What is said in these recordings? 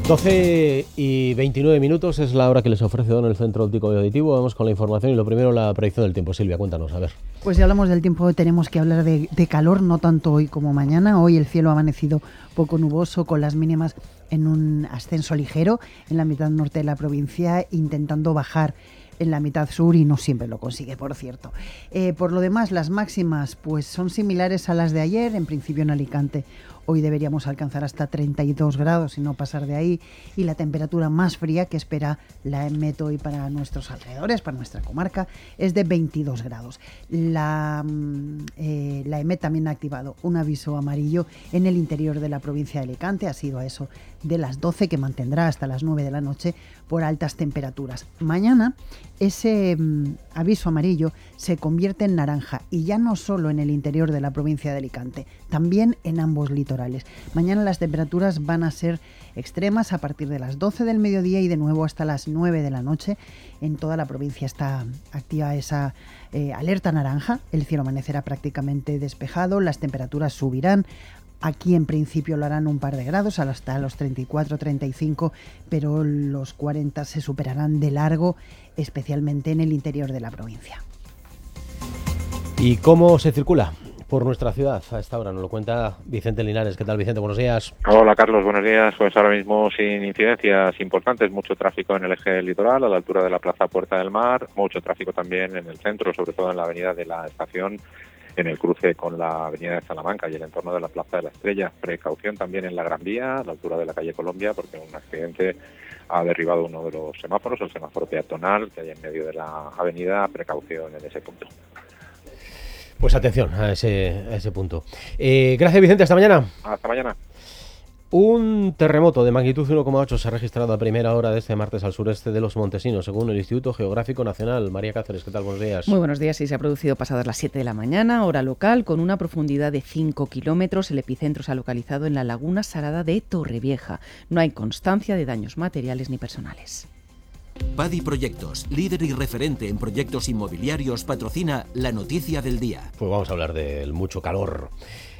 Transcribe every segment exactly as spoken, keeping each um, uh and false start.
doce y veintinueve minutos es la hora que les ofrece Don el Centro Óptico y Auditivo. Vamos con la información y lo primero, la predicción del tiempo. Silvia, cuéntanos, a ver. Pues si hablamos del tiempo tenemos que hablar de, de calor, no tanto hoy como mañana. Hoy el cielo ha amanecido poco nuboso con las mínimas en un ascenso ligero en la mitad norte de la provincia, intentando bajar en la mitad sur y no siempre lo consigue, por cierto. Eh, por lo demás, las máximas pues son similares a las de ayer, en principio en Alicante. Hoy deberíamos alcanzar hasta treinta y dos grados y no pasar de ahí. Y la temperatura más fría que espera la EMET hoy para nuestros alrededores, para nuestra comarca, es de veintidós grados. La, eh, la EMET también ha activado un aviso amarillo en el interior de la provincia de Alicante. Ha sido a eso de las doce, que mantendrá hasta las nueve de la noche por altas temperaturas. Mañana ese mm, aviso amarillo se convierte en naranja, y ya no solo en el interior de la provincia de Alicante, también en ambos litorales. Mañana las temperaturas van a ser extremas a partir de las doce del mediodía y de nuevo hasta las nueve de la noche. En toda la provincia está activa esa eh, alerta naranja. El cielo amanecerá prácticamente despejado, las temperaturas subirán. Aquí en principio lo harán un par de grados, hasta los treinta y cuatro, treinta y cinco, pero los cuarenta se superarán de largo, especialmente en el interior de la provincia. ¿Y cómo se circula por nuestra ciudad a esta hora? Nos lo cuenta Vicente Linares. ¿Qué tal, Vicente? Buenos días. Hola, Carlos. Buenos días. Pues ahora mismo sin incidencias importantes, mucho tráfico en el eje litoral, a la altura de la Plaza Puerta del Mar, mucho tráfico también en el centro, sobre todo en la avenida de la Estación, en el cruce con la avenida de Salamanca y el entorno de la Plaza de la Estrella. Precaución también en la Gran Vía, a la altura de la calle Colombia, porque un accidente ha derribado uno de los semáforos, el semáforo peatonal que hay en medio de la avenida. Precaución en ese punto. Pues atención a ese, a ese punto. Eh, gracias, Vicente. Hasta mañana. Hasta mañana. Un terremoto de magnitud uno coma ocho se ha registrado a primera hora de este martes al sureste de Los Montesinos, según el Instituto Geográfico Nacional. María Cáceres, ¿qué tal? Buenos días. Muy buenos días. Sí, se ha producido pasadas las siete de la mañana, hora local, con una profundidad de cinco kilómetros. El epicentro se ha localizado en la laguna salada de Torrevieja. No hay constancia de daños materiales ni personales. Padi Proyectos, líder y referente en proyectos inmobiliarios, patrocina la noticia del día. Pues vamos a hablar del mucho calor.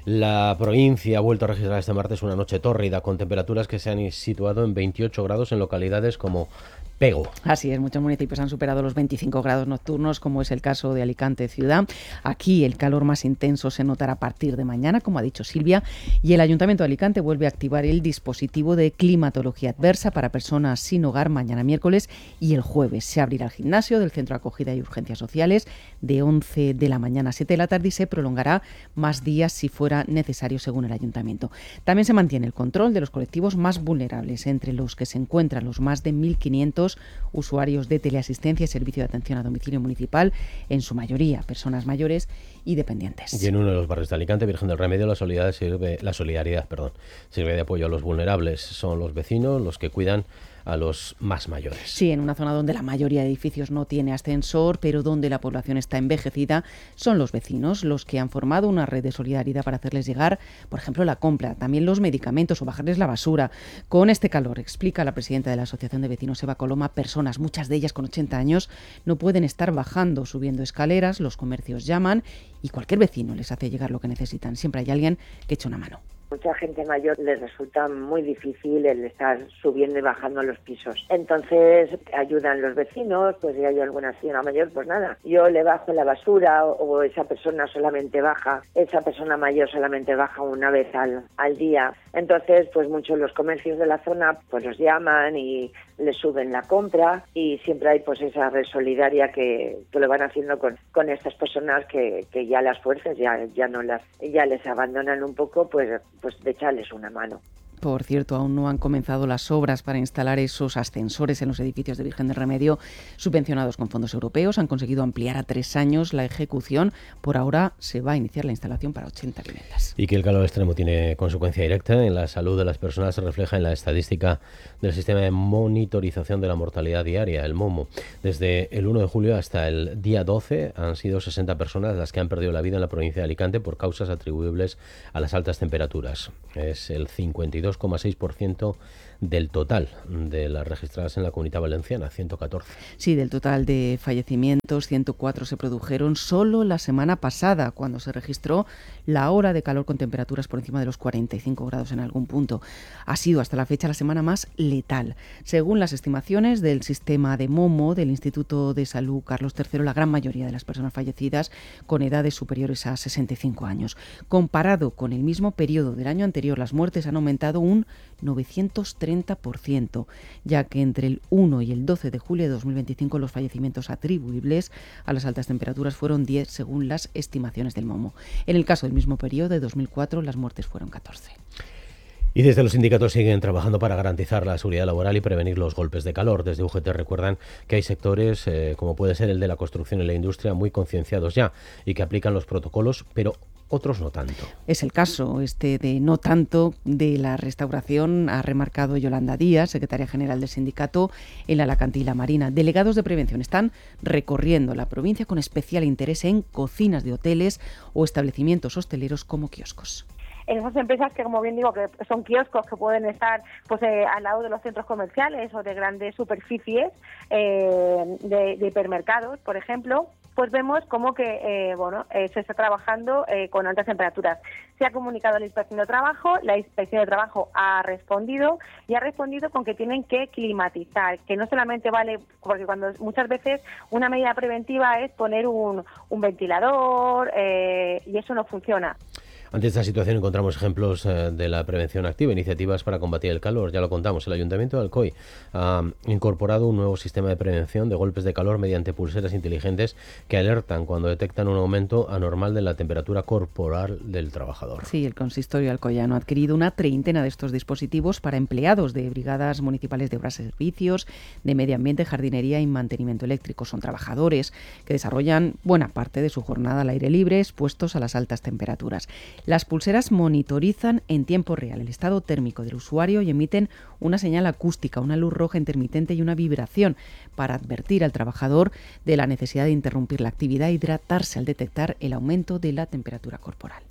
La provincia ha vuelto a registrar este martes una noche tórrida, con temperaturas que se han situado en veintiocho grados en localidades como Pego. Así es, muchos municipios han superado los veinticinco grados nocturnos, como es el caso de Alicante ciudad. Aquí el calor más intenso se notará a partir de mañana, como ha dicho Silvia, y el Ayuntamiento de Alicante vuelve a activar el dispositivo de climatología adversa para personas sin hogar mañana miércoles y el jueves. Se abrirá el gimnasio del Centro de Acogida y Urgencias Sociales de once de la mañana a siete de la tarde y se prolongará más días si fuera necesario, según el Ayuntamiento. También se mantiene el control de los colectivos más vulnerables, entre los que se encuentran los más de mil quinientos usuarios de teleasistencia y servicio de atención a domicilio municipal, en su mayoría personas mayores y dependientes. Y en uno de los barrios de Alicante, Virgen del Remedio, la solidaridad sirve, la solidaridad, perdón, sirve de apoyo a los vulnerables. Son los vecinos los que cuidan a los más mayores. Sí, en una zona donde la mayoría de edificios no tiene ascensor, pero donde la población está envejecida, son los vecinos los que han formado una red de solidaridad para hacerles llegar, por ejemplo, la compra, también los medicamentos o bajarles la basura. Con este calor, explica la presidenta de la Asociación de Vecinos, Eva Coloma, personas, muchas de ellas con ochenta años, no pueden estar bajando, subiendo escaleras, los comercios llaman y cualquier vecino les hace llegar lo que necesitan. Siempre hay alguien que echa una mano. Mucha gente mayor les resulta muy difícil el estar subiendo y bajando los pisos. Entonces ayudan los vecinos, pues si hay alguna señora mayor, pues nada, yo le bajo la basura o, o esa persona solamente baja, esa persona mayor solamente baja una vez al, al día. Entonces, pues muchos los comercios de la zona pues los llaman y les suben la compra y siempre hay pues esa red solidaria que, que lo van haciendo con, con estas personas que, que ya las fuerzas ya, ya no las, ya les abandonan un poco, pues pues de echarles una mano. Por cierto, aún no han comenzado las obras para instalar esos ascensores en los edificios de Virgen del Remedio subvencionados con fondos europeos. Han conseguido ampliar a tres años la ejecución. Por ahora se va a iniciar la instalación para ochenta viviendas. Y que el calor extremo tiene consecuencia directa en la salud de las personas se refleja en la estadística del sistema de monitorización de la mortalidad diaria, el MOMO. Desde el uno de julio hasta el día doce han sido sesenta personas las que han perdido la vida en la provincia de Alicante por causas atribuibles a las altas temperaturas. Es el cincuenta y dos dos coma seis por ciento del total de las registradas en la Comunidad Valenciana, ciento catorce. Sí, del total de fallecimientos, ciento cuatro se produjeron solo la semana pasada, cuando se registró la ola de calor con temperaturas por encima de los cuarenta y cinco grados en algún punto. Ha sido hasta la fecha la semana más letal. Según las estimaciones del sistema de Momo del Instituto de Salud Carlos tercero, la gran mayoría de las personas fallecidas con edades superiores a sesenta y cinco años. Comparado con el mismo periodo del año anterior, las muertes han aumentado un novecientos treinta por ciento, ya que entre el uno y el doce de julio de dos mil veinticinco los fallecimientos atribuibles a las altas temperaturas fueron diez, según las estimaciones del Momo. En el caso del mismo periodo de dos mil cuatro, las muertes fueron catorce. Y desde los sindicatos siguen trabajando para garantizar la seguridad laboral y prevenir los golpes de calor. Desde U G T recuerdan que hay sectores, eh, como puede ser el de la construcción y la industria, muy concienciados ya y que aplican los protocolos, pero otros no tanto. Es el caso este de no tanto de la restauración, ha remarcado Yolanda Díaz, secretaria general del sindicato en la Alacantí y la Marina. Delegados de prevención están recorriendo la provincia con especial interés en cocinas de hoteles o establecimientos hosteleros como kioscos. En esas empresas que, como bien digo, que son kioscos que pueden estar pues eh, al lado de los centros comerciales o de grandes superficies eh, de, de hipermercados, por ejemplo, pues vemos como que eh, bueno eh, se está trabajando eh, con altas temperaturas. Se ha comunicado a la Inspección de Trabajo, la Inspección de Trabajo ha respondido y ha respondido con que tienen que climatizar, que no solamente vale, porque cuando muchas veces una medida preventiva es poner un, un ventilador eh, y eso no funciona. Ante esta situación encontramos ejemplos eh, de la prevención activa, iniciativas para combatir el calor. Ya lo contamos, el Ayuntamiento de Alcoy ha incorporado un nuevo sistema de prevención de golpes de calor mediante pulseras inteligentes que alertan cuando detectan un aumento anormal de la temperatura corporal del trabajador. Sí, el consistorio alcoyano ha adquirido una treintena de estos dispositivos para empleados de brigadas municipales de obras y servicios, de medio ambiente, jardinería y mantenimiento eléctrico. Son trabajadores que desarrollan buena parte de su jornada al aire libre, expuestos a las altas temperaturas. Las pulseras monitorizan en tiempo real el estado térmico del usuario y emiten una señal acústica, una luz roja intermitente y una vibración para advertir al trabajador de la necesidad de interrumpir la actividad e hidratarse al detectar el aumento de la temperatura corporal.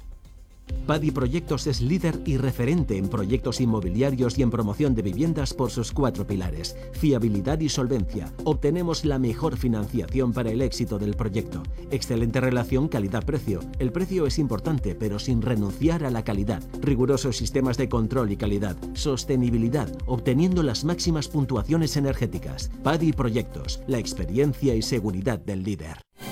Padi Proyectos es líder y referente en proyectos inmobiliarios y en promoción de viviendas por sus cuatro pilares: fiabilidad y solvencia. Obtenemos la mejor financiación para el éxito del proyecto. Excelente relación calidad-precio. El precio es importante, pero sin renunciar a la calidad. Rigurosos sistemas de control y calidad. Sostenibilidad, obteniendo las máximas puntuaciones energéticas. Padi Proyectos, la experiencia y seguridad del líder.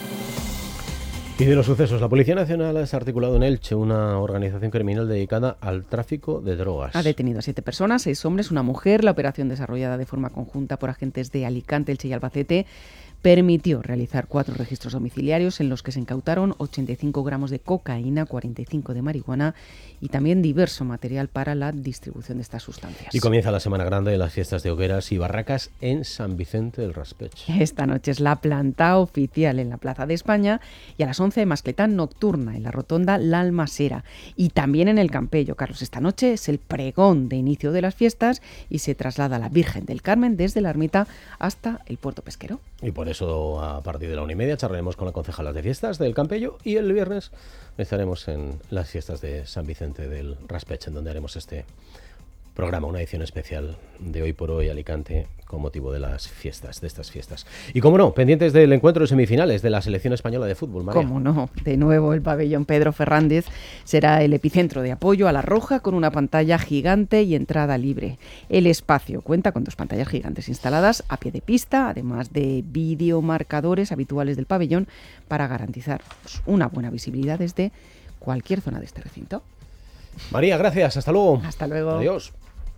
Y de los sucesos, la Policía Nacional ha desarticulado en Elche una organización criminal dedicada al tráfico de drogas. Ha detenido a siete personas, seis hombres, una mujer. La operación, desarrollada de forma conjunta por agentes de Alicante, Elche y Albacete, permitió realizar cuatro registros domiciliarios en los que se incautaron ochenta y cinco gramos de cocaína, cuarenta y cinco de marihuana y también diverso material para la distribución de estas sustancias. Y comienza la Semana Grande de las fiestas de hogueras y barracas en San Vicente del Raspech. Esta noche es la planta oficial en la Plaza de España y a las once mascletá nocturna en la rotonda La Almasera. Y también en el Campello, Carlos. Esta noche es el pregón de inicio de las fiestas y se traslada la Virgen del Carmen desde la ermita hasta el puerto pesquero. Y por eso, a partir de la una y media, charlaremos con la concejala de fiestas del Campello y el viernes estaremos en las fiestas de San Vicente del Raspech, en donde haremos este programa, una edición especial de Hoy por Hoy Alicante con motivo de las fiestas, de estas fiestas. Y como no, pendientes del encuentro de semifinales de la selección española de fútbol, María. Cómo no, de nuevo el pabellón Pedro Fernández será el epicentro de apoyo a la Roja, con una pantalla gigante y entrada libre. El espacio cuenta con dos pantallas gigantes instaladas a pie de pista, además de videomarcadores habituales del pabellón para garantizar pues, una buena visibilidad desde cualquier zona de este recinto. María, gracias, hasta luego. Hasta luego. Adiós.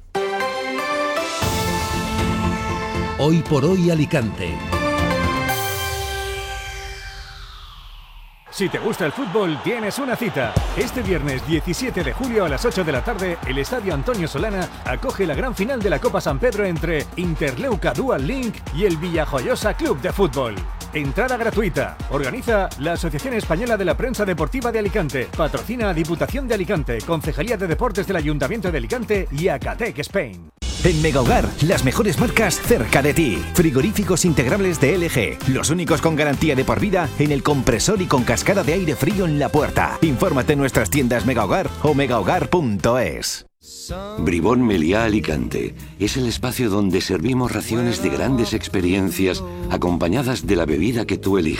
Hoy por Hoy Alicante. Si te gusta el fútbol, tienes una cita. Este viernes diecisiete de julio a las ocho de la tarde, el Estadio Antonio Solana acoge la gran final de la Copa San Pedro entre Interleuca Dual Link y el Villajoyosa Club de Fútbol. Entrada gratuita. Organiza la Asociación Española de la Prensa Deportiva de Alicante. Patrocina a Diputación de Alicante, Concejalía de Deportes del Ayuntamiento de Alicante y Acatec Spain. En Megahogar, las mejores marcas cerca de ti. Frigoríficos integrables de L G, los únicos con garantía de por vida en el compresor y con cascada de aire frío en la puerta. Infórmate en nuestras tiendas Megahogar o megahogar punto es. Bribón Meliá Alicante es el espacio donde servimos raciones de grandes experiencias acompañadas de la bebida que tú eliges.